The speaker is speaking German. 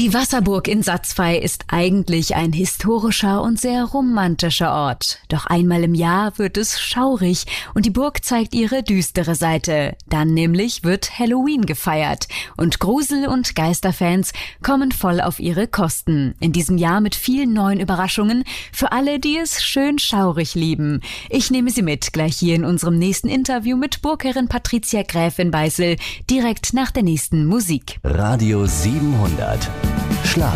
Die Wasserburg in Satzvey ist eigentlich ein historischer und sehr romantischer Ort. Doch einmal im Jahr wird es schaurig und die Burg zeigt ihre düstere Seite. Dann nämlich wird Halloween gefeiert und Grusel- und Geisterfans kommen voll auf ihre Kosten. In diesem Jahr mit vielen neuen Überraschungen für alle, die es schön schaurig lieben. Ich nehme Sie mit gleich hier in unserem nächsten Interview mit Burgherrin Patricia Gräfin Beißel direkt nach der nächsten Musik. Radio 700.